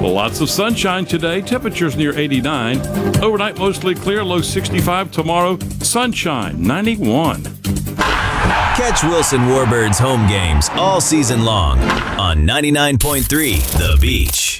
Well, lots of sunshine today. Temperatures near 89. Overnight, mostly clear, low 65. Tomorrow, sunshine, 91. Catch Wilson Warbird's home games all season long on 99.3 The Beach.